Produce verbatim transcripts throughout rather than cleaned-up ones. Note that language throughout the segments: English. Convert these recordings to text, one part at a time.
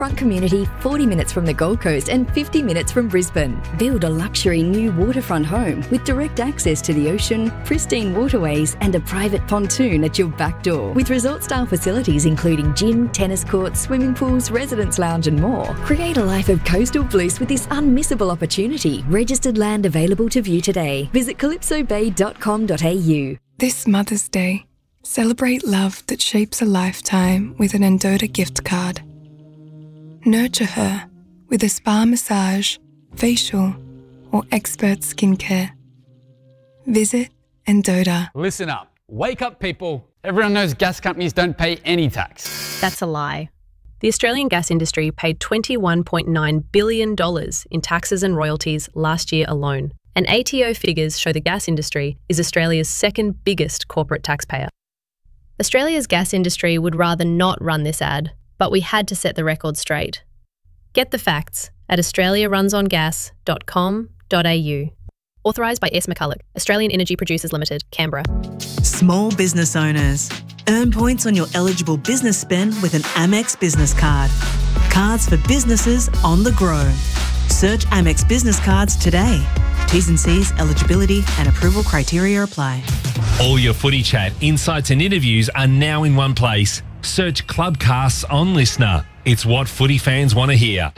Front community, forty minutes from the Gold Coast and fifty minutes from Brisbane. Build a luxury new waterfront home with direct access to the ocean, pristine waterways and a private pontoon at your back door. With resort-style facilities including gym, tennis courts, swimming pools, residence lounge and more. Create a life of coastal bliss with this unmissable opportunity. Registered land available to view today. Visit calypso bay dot com dot a u. This Mother's Day, celebrate love that shapes a lifetime with an Endota gift card. Nurture her with a spa massage, facial, or expert skincare. Visit Endota. Listen up. Wake up, people. Everyone knows gas companies don't pay any tax. That's a lie. The Australian gas industry paid twenty-one point nine billion dollars in taxes and royalties last year alone. And A T O figures show the gas industry is Australia's second biggest corporate taxpayer. Australia's gas industry would rather not run this ad, but we had to set the record straight. Get the facts at australia runs on gas dot com dot a u. Authorised by S. McCulloch, Australian Energy Producers Limited, Canberra. Small business owners. Earn points on your eligible business spend with an Amex business card. Cards for businesses on the grow. Search Amex Business Cards today. T's and C's, eligibility and approval criteria apply. All your footy chat, insights and interviews are now in one place. Search Clubcasts on Listener. It's what footy fans want to hear.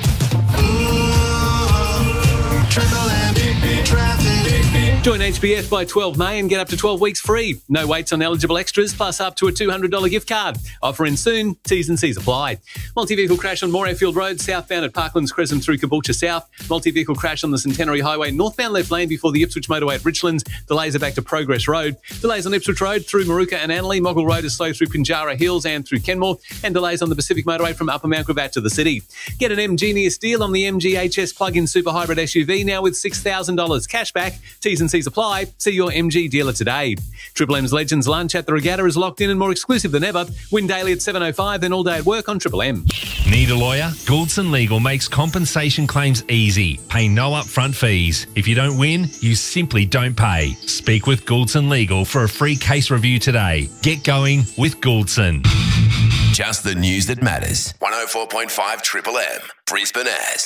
Join H B S by twelve May and get up to twelve weeks free. No waits on eligible extras, plus up to a two hundred dollars gift card. Offer in soon. T's and C's apply. Multi-vehicle crash on Moorfield Road, southbound at Parklands Crescent through Caboolture South. Multi-vehicle crash on the Centenary Highway, northbound left lane before the Ipswich motorway at Richlands. Delays are back to Progress Road. Delays on Ipswich Road through Maruka and Annerley. Moggle Road is slow through Pinjarra Hills and through Kenmore. And delays on the Pacific motorway from Upper Mount Gravatt to the city. Get an M Genius deal on the M G H S plug-in super hybrid S U V now with six thousand dollars cash back. T's and C's apply. See your M G dealer today. Triple M's Legends Lunch at the Regatta is locked in and more exclusive than ever. Win daily at seven oh five, then all day at work on Triple M. Need a lawyer? Gouldson Legal makes compensation claims easy. Pay no upfront fees. If you don't win, you simply don't pay. Speak with Gouldson Legal for a free case review today. Get going with Gouldson. Just the news that matters. one oh four point five Triple M, Brisbane as.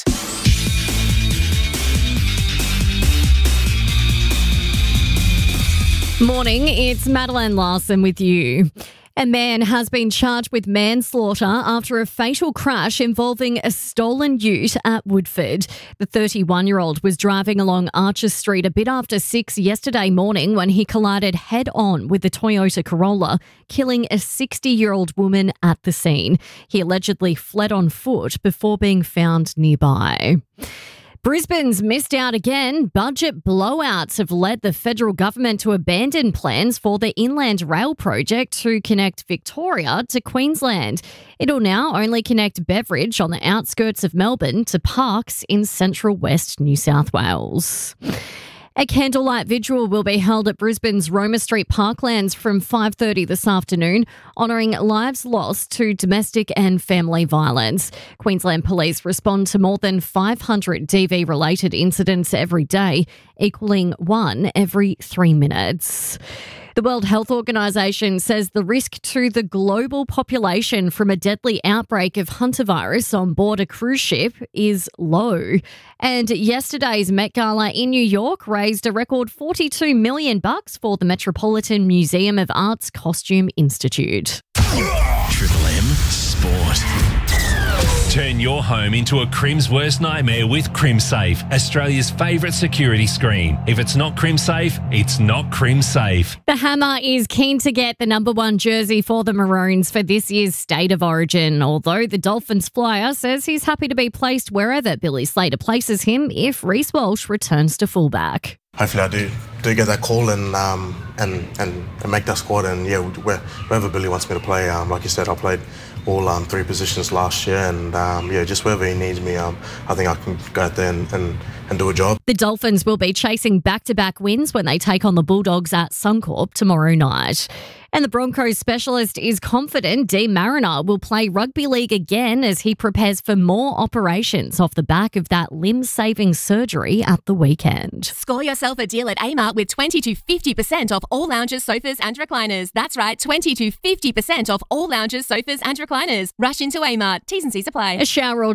Morning, it's Madeline Larson with you. A man has been charged with manslaughter after a fatal crash involving a stolen ute at Woodford. The thirty-one-year-old was driving along Archer Street a bit after six yesterday morning when he collided head-on with the Toyota Corolla, killing a sixty-year-old woman at the scene. He allegedly fled on foot before being found nearby. Brisbane's missed out again. Budget blowouts have led the federal government to abandon plans for the Inland Rail project to connect Victoria to Queensland. It'll now only connect Beveridge on the outskirts of Melbourne to Parkes in central west New South Wales. A candlelight vigil will be held at Brisbane's Roma Street Parklands from five thirty this afternoon, honouring lives lost to domestic and family violence. Queensland Police respond to more than five hundred D V-related incidents every day, equalling one every three minutes. The World Health Organization says the risk to the global population from a deadly outbreak of hantavirus on board a cruise ship is low. And yesterday's Met Gala in New York raised a record forty-two million bucks for the Metropolitan Museum of Art's Costume Institute. Triple M Sport. Turn your home into a Crim's worst nightmare with CrimSafe, Australia's favourite security screen. If it's not CrimSafe, it's not CrimSafe. The Hammer is keen to get the number one jersey for the Maroons for this year's State of Origin, although the Dolphins flyer says he's happy to be placed wherever Billy Slater places him if Reece Walsh returns to fullback. Hopefully I do do get that call and um, and, and and make that squad, and yeah, where, wherever Billy wants me to play. Um, like you said, I played all um, three positions last year, and um, yeah, just wherever he needs me, um, I think I can go out there and, and, and do a job. The Dolphins will be chasing back-to-back wins when they take on the Bulldogs at Suncorp tomorrow night. And the Broncos specialist is confident Dean Mariner will play rugby league again as he prepares for more operations off the back of that limb-saving surgery at the weekend. Score yourself a deal at Amart with twenty to fifty percent off all lounges, sofas and recliners. That's right, twenty to fifty percent off all lounges, sofas and recliners. Rush into Amart. T's and C's apply. A shower or